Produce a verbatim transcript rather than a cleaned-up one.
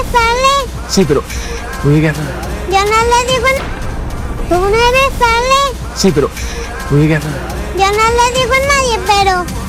besarle. Sí, pero... Oye, ¿qué haces? Yo no le digo nada. Tú no besarle. Sí, pero... Oye, ¿qué haces? Yo no le digo a nadie, pero